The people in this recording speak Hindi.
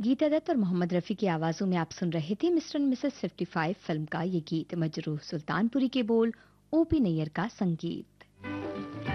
गीता दत्त और मोहम्मद रफ़ी की आवाज़ों में आप सुन रहे थे मिस्टर एंड मिसेस 55 फिल्म का ये गीत। मजरूह सुल्तानपुरी के बोल, ओपी नैयर का संगीत।